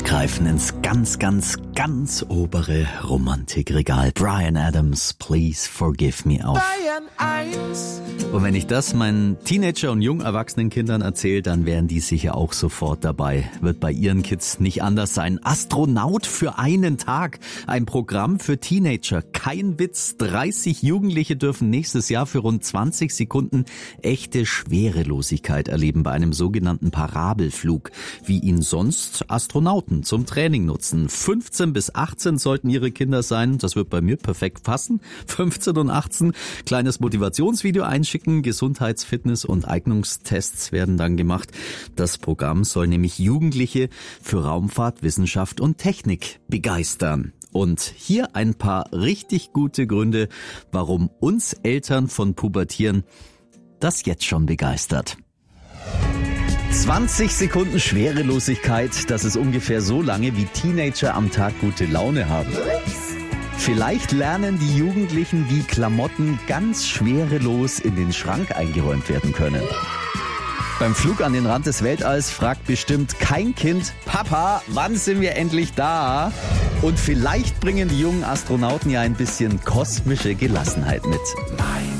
Wir greifen ins ganz obere Romantikregal. Bryan Adams, Please Forgive Me auf. Und wenn ich das meinen Teenager- und jung erwachsenen Kindern erzähle, dann wären die sicher auch sofort dabei. Wird bei ihren Kids nicht anders sein. Astronaut für einen Tag. Ein Programm für Teenager. Kein Witz. 30 Jugendliche dürfen nächstes Jahr für rund 20 Sekunden echte Schwerelosigkeit erleben bei einem sogenannten Parabelflug, wie ihn sonst Astronauten zum Training nutzen. 15 bis 18 sollten ihre Kinder sein. Das wird bei mir perfekt passen. 15 und 18. Kleines Motivationsvideo einschicken. Gesundheits-, Fitness- und Eignungstests werden dann gemacht. Das Programm soll nämlich Jugendliche für Raumfahrt, Wissenschaft und Technik begeistern. Und hier ein paar richtig gute Gründe, warum uns Eltern von Pubertieren das jetzt schon begeistert. 20 Sekunden Schwerelosigkeit, das ist ungefähr so lange, wie Teenager am Tag gute Laune haben. Vielleicht lernen die Jugendlichen, wie Klamotten ganz schwerelos in den Schrank eingeräumt werden können. Beim Flug an den Rand des Weltalls fragt bestimmt kein Kind, Papa, wann sind wir endlich da? Und vielleicht bringen die jungen Astronauten ja ein bisschen kosmische Gelassenheit mit. Nein.